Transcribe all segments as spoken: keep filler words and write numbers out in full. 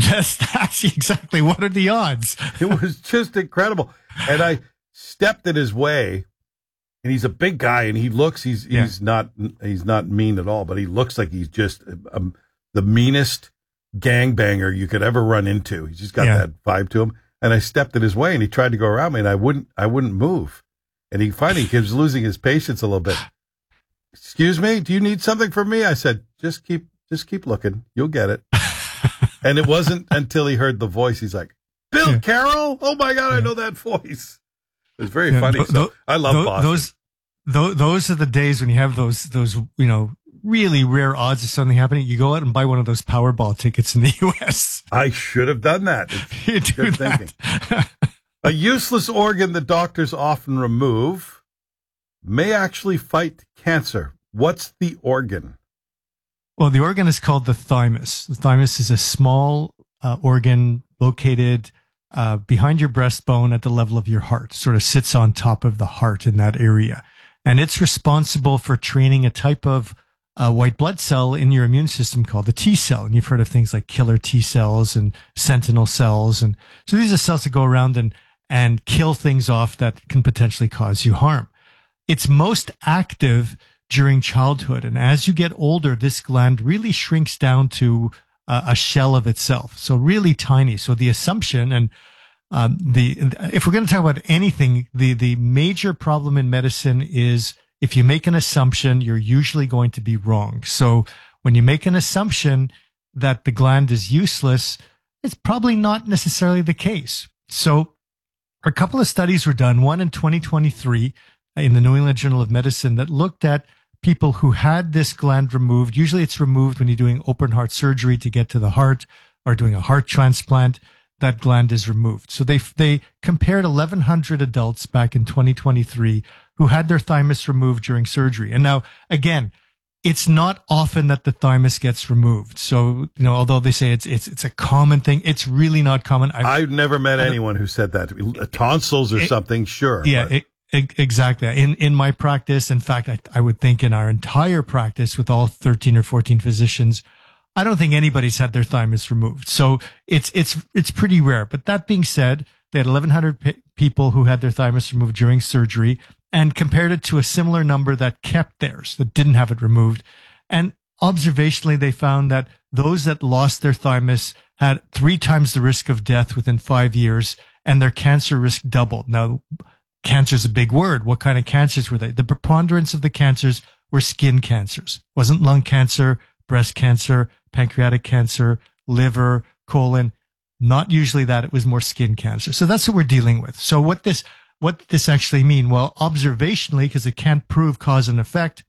That's, that's exactly what are the odds? It was just incredible. And I stepped in his way, and he's a big guy, and he looks, he's Yeah. he's not he's not mean at all, but he looks like he's just um, the meanest gangbanger you could ever run into. He's just got Yeah. that vibe to him. And I stepped in his way, and he tried to go around me, and I wouldn't I wouldn't move. And he finally he was losing his patience a little bit. Excuse me, do you need something from me? I said, just keep just keep looking. You'll get it. And it wasn't until he heard the voice, he's like, Bill Yeah. Carroll? Oh my God, I know that voice. It was very Yeah, funny. th- So th- I love th- Boston. Those, those, those are the days when you have those, those, you know, really rare odds of something happening. You go out and buy one of those Powerball tickets in the U S. I should have done that. It's You do good that. thinking. A useless organ that doctors often remove may actually fight cancer. What's the organ? Well, the organ is called the thymus. The thymus is a small uh, organ located uh, behind your breastbone at the level of your heart, sort of sits on top of the heart in that area. And it's responsible for training a type of uh, white blood cell in your immune system called the T cell. And you've heard of things like killer T cells and sentinel cells. And so these are cells that go around and, and kill things off that can potentially cause you harm. It's most active during childhood. And as you get older, this gland really shrinks down to uh, a shell of itself. So really tiny. So the assumption and um, the, if we're going to talk about anything, the, the major problem in medicine is if you make an assumption, you're usually going to be wrong. So when you make an assumption that the gland is useless, it's probably not necessarily the case. So a couple of studies were done, one in twenty twenty-three in the New England Journal of Medicine that looked at people who had this gland removed. Usually it's removed when you're doing open heart surgery to get to the heart or doing a heart transplant. That gland is removed. So they, they compared eleven hundred adults back in twenty twenty-three who had their thymus removed during surgery. And now, again, it's not often that the thymus gets removed. So, you know, although they say it's, it's, it's a common thing, it's really not common. I've, I've never met anyone who said that. Tonsils or It- something, sure. Yeah, but- it, e- exactly. In in my practice, in fact, I, I would think in our entire practice with all thirteen or fourteen physicians, I don't think anybody's had their thymus removed. So it's it's it's pretty rare. But that being said, they had eleven hundred p- people who had their thymus removed during surgery and compared it to a similar number that kept theirs, that didn't have it removed. And observationally, they found that those that lost their thymus had three times the risk of death within five years, and their cancer risk doubled. Now, cancer is a big word. What kind of cancers were they? The preponderance of the cancers were skin cancers. It wasn't lung cancer, breast cancer, pancreatic cancer, liver, colon. Not usually that. It was more skin cancer. So that's what we're dealing with. So what this, what did this actually mean? Well, observationally, because it can't prove cause and effect,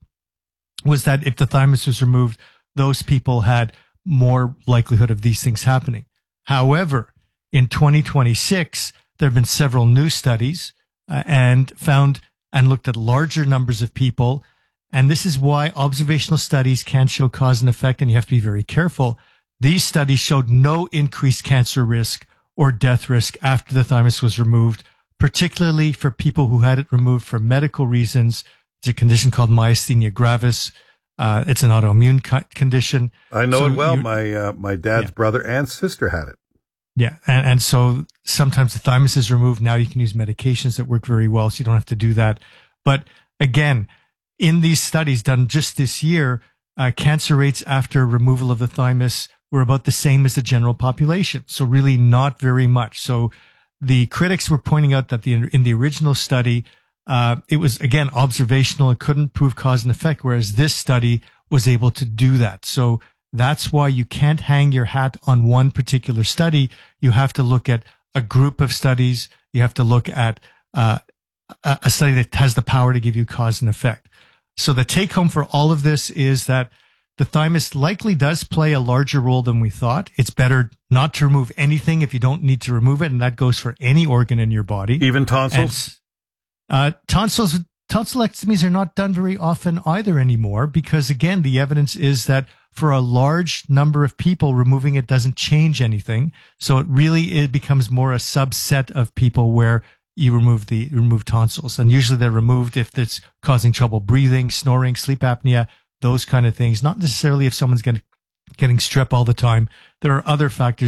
was that if the thymus was removed, those people had more likelihood of these things happening. However, in twenty twenty-six, there have been several new studies uh, and found and looked at larger numbers of people. And this is why observational studies can show cause and effect, and you have to be very careful. These studies showed no increased cancer risk or death risk after the thymus was removed, particularly for people who had it removed for medical reasons. It's a condition called myasthenia gravis. Uh, it's an autoimmune co- condition. I know So it well. you- My uh, my dad's Yeah. brother and sister had it. Yeah. And, and so sometimes the thymus is removed. Now you can use medications that work very well, so you don't have to do that. But again, in these studies done just this year, uh, cancer rates after removal of the thymus were about the same as the general population. So really not very much. So the critics were pointing out that the, in the original study, uh, it was, again, observational. It couldn't prove cause and effect, whereas this study was able to do that. So that's why you can't hang your hat on one particular study. You have to look at a group of studies. You have to look at uh, a a study that has the power to give you cause and effect. So the take home for all of this is that the thymus likely does play a larger role than we thought. It's better not to remove anything if you don't need to remove it. And that goes for any organ in your body. Even tonsils? And, uh, tonsils, tonsillectomies are not done very often either anymore because, again, the evidence is that for a large number of people, removing it doesn't change anything. So it really it becomes more a subset of people where you remove the remove tonsils. And usually they're removed if it's causing trouble breathing, snoring, sleep apnea, those kind of things. Not necessarily if someone's getting, getting strep all the time. There are other factors